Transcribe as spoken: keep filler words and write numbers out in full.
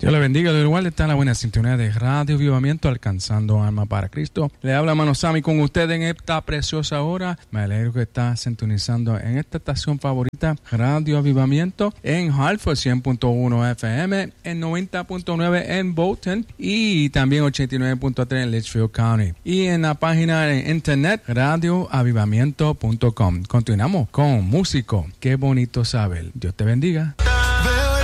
Dios le bendiga. De igual está la buena sintonía de Radio Avivamiento, alcanzando alma para Cristo. Le habla Mano Sammy con usted en esta preciosa hora. Me alegro que está sintonizando en esta estación favorita, Radio Avivamiento, en Hartford cien punto uno F M, en noventa punto nueve en Bolton y también ochenta y nueve punto tres en Litchfield County. Y en la página de internet radio avivamiento punto com. Continuamos con Músico. Qué bonito saber. Dios te bendiga.